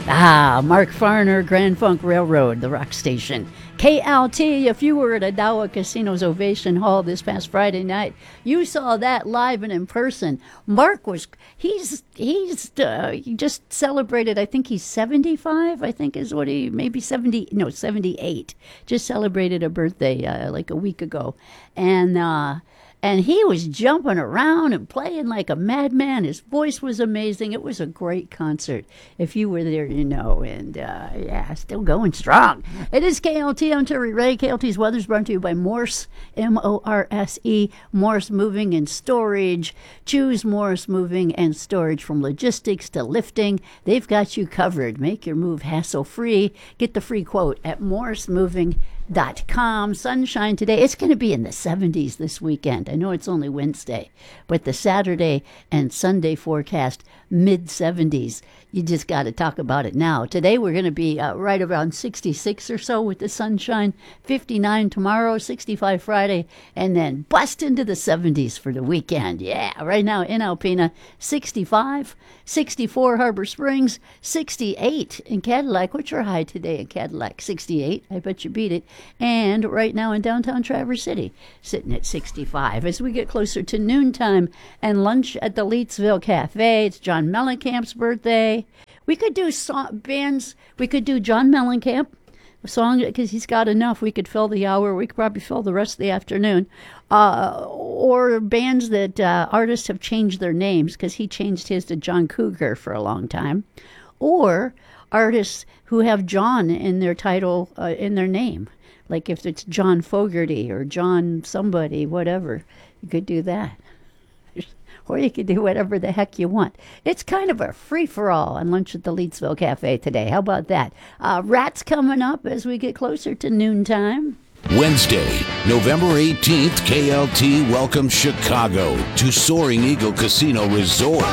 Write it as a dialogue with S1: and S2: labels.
S1: Mark Farner, Grand Funk Railroad, the rock station. KLT, if you were at Adawa Casino's Ovation Hall this past Friday night, you saw that live and in person. Mark he just celebrated, I think he's 75, I think is what maybe 78. Just celebrated a birthday like a week ago. And he was jumping around and playing like a madman. His voice was amazing. It was a great concert. If you were there, you know. And, still going strong. It is KLT. I'm Terry Ray. KLT's weather's brought to you by Morse, M-O-R-S-E, Morse Moving and Storage. Choose Morse Moving and Storage. From logistics to lifting, they've got you covered. Make your move hassle-free. Get the free quote at morsemoving.com. Sunshine today. It's going to be in the 70s this weekend. I know it's only Wednesday, but the Saturday and Sunday forecast, mid-70s. You just got to talk about it now. Today we're going to be right around 66 or so with the sunshine, 59 tomorrow, 65 Friday, and then bust into the 70s for the weekend. Yeah, right now in Alpena, 65, 64 Harbor Springs, 68 in Cadillac. What's your high today in Cadillac? 68. I bet you beat it. And right now in downtown Traverse City, sitting at 65. As we get closer to noontime and lunch at the Leetsville Cafe, it's John Mellencamp's birthday. We could do bands. We could do John Mellencamp, a song, because he's got enough. We could fill the hour. We could probably fill the rest of the afternoon. Or bands that artists have changed their names, because he changed his to John Cougar for a long time. Or artists who have John in their title, in their name. Like if it's John Fogerty or John somebody, whatever. You could do that. Or you could do whatever the heck you want. It's kind of a free-for-all on lunch at the Leetsville Cafe today. How about that? Rats coming up as we get closer to noontime.
S2: Wednesday, November 18th, KLT welcomes Chicago to Soaring Eagle Casino Resort.